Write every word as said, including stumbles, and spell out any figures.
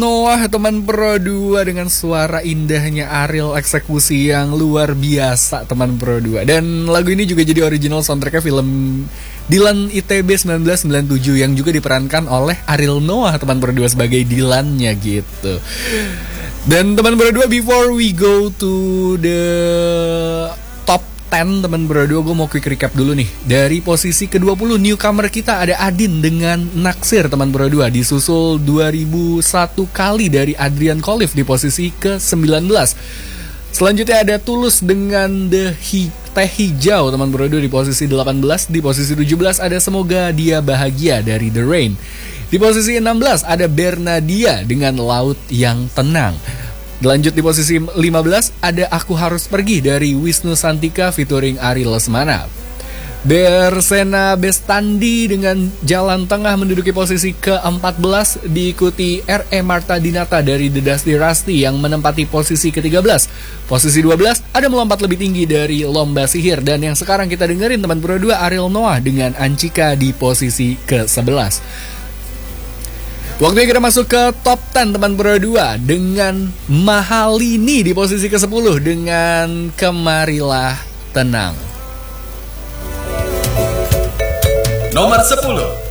Noah teman Pro dua dengan suara indahnya Ariel eksekusi yang luar biasa teman Pro dua. Dan lagu ini juga jadi original soundtracknya film Dylan I T B seribu sembilan ratus sembilan puluh tujuh yang juga diperankan oleh Ariel Noah teman Pro dua sebagai Dylannya gitu. Dan teman Pro dua, before we go to the top sepuluh teman Pro dua, gue mau quick recap dulu nih. Dari posisi ke dua puluh newcomer kita ada Adin dengan Naksir teman Pro dua, disusul dua ribu satu kali dari Adrian Khalif di posisi ke sembilan belas. Selanjutnya ada Tulus dengan The Hi- Teh Hijau teman Pro dua di posisi delapan belas. Di posisi tujuh belas ada Semoga Dia Bahagia dari The Rain. Di posisi enam belas ada Bernadia dengan Laut Yang Tenang. Lanjut di posisi lima belas ada Aku Harus Pergi dari Wisnu Santika featuring Ari Lesmana. Bersena Bestandi dengan Jalan Tengah menduduki posisi ke empat belas, diikuti R E Marta Dinata dari The Dusty Rusty yang menempati posisi ke tiga belas. Posisi dua belas ada melompat lebih tinggi dari Lomba Sihir, dan yang sekarang kita dengerin teman Pro dua, Ariel Noah dengan Ancika di posisi ke sebelas. Waktunya kita masuk ke top sepuluh teman Pro dua dengan Mahalini di posisi ke sepuluh dengan Kemarilah Tenang. Nomor sepuluh.